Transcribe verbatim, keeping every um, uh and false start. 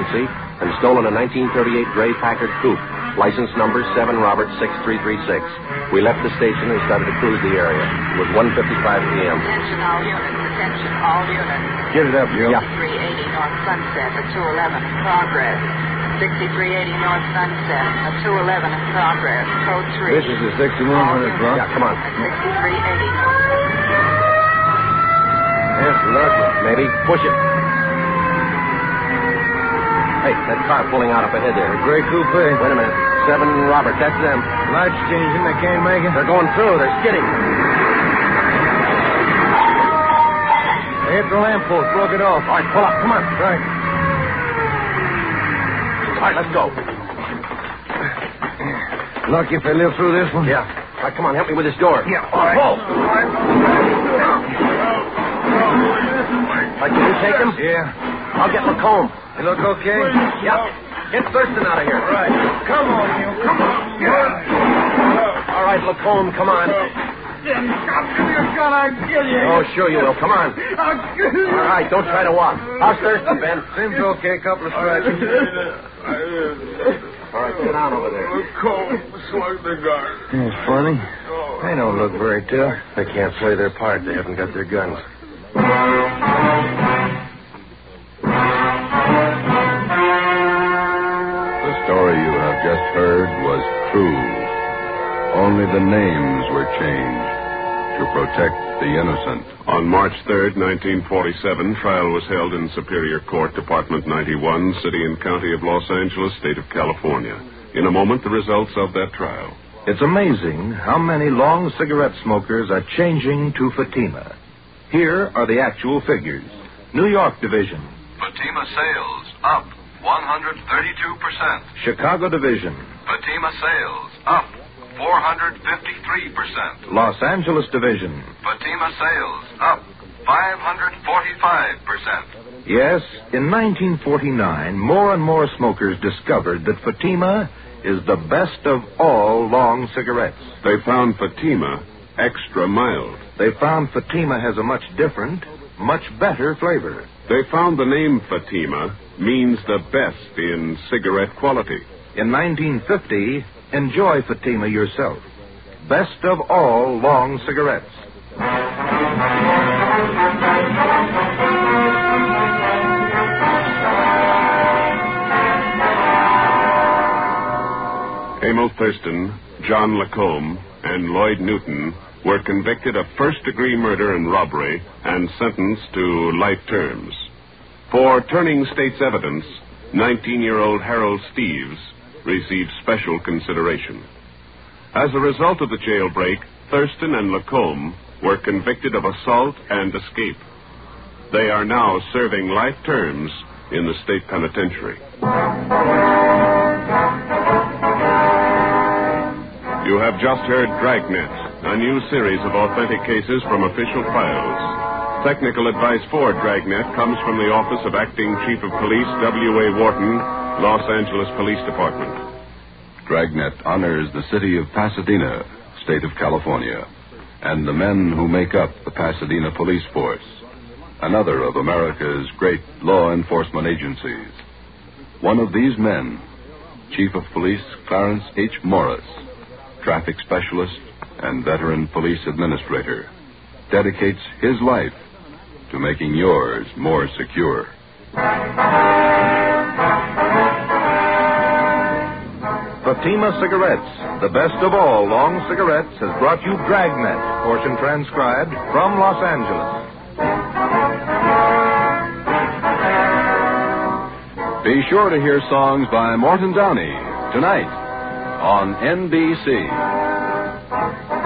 agency and stolen a nineteen thirty-eight gray Packard coupe, license number seven Robert six three three six. We left the station and started to cruise the area. It was one fifty-five p.m. Attention all units, attention all units. Get it up, Joe. Yeah. sixty-three eighty North Sunset at two eleven in progress. sixty-three eighty North Sunset at two eleven in progress. Code three. This is the sixty-one hundred block. Yeah, come on. At sixty-three eighty. Yes, lucky. Maybe. Push it. Hey, that car pulling out up ahead there. The gray coupe. Wait a minute. Seven Robert, that's them. Lights changing. They can't make it. They're going through. They're skidding. They hit the lamppost. Broke it off. All right, pull up. Come on. Right. All right, let's go. Lucky if they live through this one. Yeah. All right, come on. Help me with this door. Yeah, all right. Pull. All right, can you take them? Yeah. I'll get Lacombe. You look okay? Yeah. Get Thurston out of here. Right. Come on, Neil. Come on. Yeah. All right, Lacombe, come on. Then come to your gun. I'll kill you. Oh, sure you will. Come on. I'll kill you. All right, don't try to walk. How's Thurston, Ben? Seems okay. Couple of scratches. All right, sit down over there. Cold, slug the gun. It's funny. They don't look very tough. They can't play their part. They haven't got their guns. The story you have just heard was true. Only the names were changed to protect the innocent. On March third, nineteen forty-seven, trial was held in Superior Court, Department ninety-one, City and County of Los Angeles, State of California. In a moment, the results of that trial. It's amazing how many long cigarette smokers are changing to Fatima. Here are the actual figures. New York Division. Fatima sales up one hundred thirty-two percent. Chicago Division. Fatima sales up four hundred fifty-three percent. Los Angeles Division. Fatima sales up five hundred forty-five percent. Yes, in nineteen forty-nine, more and more smokers discovered that Fatima is the best of all long cigarettes. They found Fatima extra mild. They found Fatima has a much different, much better flavor. They found the name Fatima means the best in cigarette quality. In nineteen fifty, enjoy Fatima yourself. Best of all long cigarettes. Emil Thurston, John Lacombe, and Lloyd Newton were convicted of first-degree murder and robbery and sentenced to life terms. For turning state's evidence, nineteen-year-old Harold Steves received special consideration. As a result of the jailbreak, Thurston and Lacombe were convicted of assault and escape. They are now serving life terms in the state penitentiary. You have just heard Dragnet, a new series of authentic cases from official files. Technical advice for Dragnet comes from the Office of Acting Chief of Police W A Wharton, Los Angeles Police Department. Dragnet honors the city of Pasadena, state of California, and the men who make up the Pasadena Police Force, another of America's great law enforcement agencies. One of these men, Chief of Police Clarence H. Morris, traffic specialist and veteran police administrator, dedicates his life to making yours more secure. Fatima Cigarettes, the best of all long cigarettes, has brought you Dragnet, portion transcribed from Los Angeles. Be sure to hear songs by Morton Downey tonight on N B C.